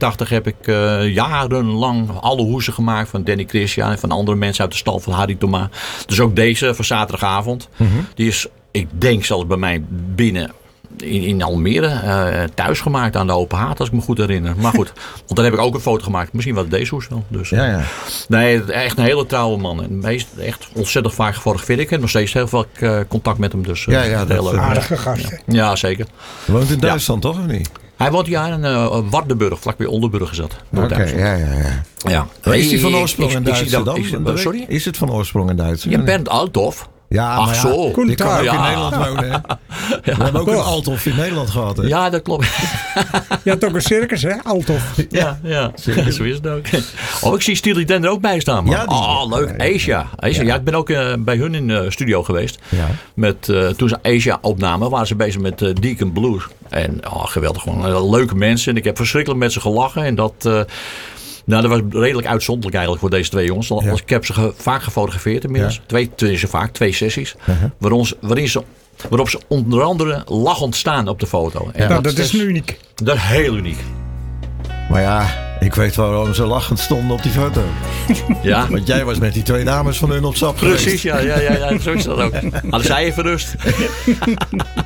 85 heb ik jarenlang alle hoesen gemaakt van Danny Christian en van andere mensen uit de stal van Harry Thomas. Dus ook deze van zaterdagavond. Die is, ik denk zelfs bij mij binnen in Almere thuis gemaakt aan de open haard, als ik me goed herinner. Maar goed, want dan heb ik ook een foto gemaakt. Misschien was het deze hoes wel. Dus, nee, echt een hele trouwe man. En echt ontzettend vaak gefotografeerd. Ik heb nog steeds heel veel contact met hem. Dus, dat is aardige gast. Ja, zeker. Hij woont in Duitsland, toch? Of niet? Hij woont in Wardenburg, vlakbij Oldenburg is dat. Oké, ja. Is hij van oorsprong in Duitsland dan? Sorry? Is het van oorsprong in Duitsland? Ja, Bernd Althoff. Ja, ach zo. Die kan ook in Nederland wonen. Hè? We hebben ook een Althoff in Nederland gehad. Hè? Ja, dat klopt. Je had ook een circus, hè? Althoff. Ja. Zo is het ook. Oh, ik zie Steely Dan er ook bij staan, man. Ja, leuk. Asia. Ja, ik ben ook bij hun in de studio geweest. Ja. Toen ze Asia opnamen, waren ze bezig met Deacon Blues. En geweldig, gewoon leuke mensen. En ik heb verschrikkelijk met ze gelachen. En dat... dat was redelijk uitzonderlijk eigenlijk voor deze twee jongens. Ik heb ze vaak gefotografeerd inmiddels. Twee sessies. Waarop ze onder andere lachend staan op de foto. En dat is uniek. Dat is heel uniek. Maar ja, ik weet waarom ze lachend stonden op die foto. Ja. Want jij was met die twee dames van hun op stap geweest. Precies, ja, zo is dat ook. Hadden zij even rust.